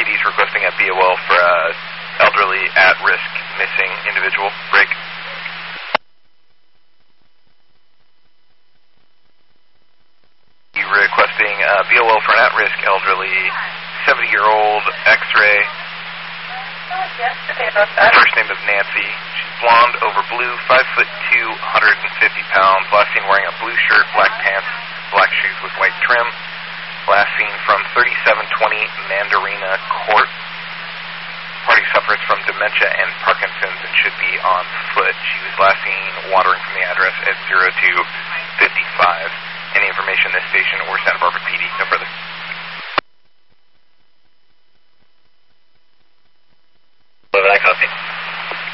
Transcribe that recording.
deputies requesting a BOL for elderly at-risk missing individual. Break. Requesting a BOL for an at-risk elderly 70-year-old X-ray. First name is Nancy. She's blonde over blue, 5'2", 150 pounds. Last seen wearing a blue shirt, black pants, black shoes with white trim. Last seen from 3720 Mandarina Court. Party suffers from dementia and Parkinson's and should be on foot. She was last seen wandering from the address at 0255. Any information this station or Santa Barbara PD? No further.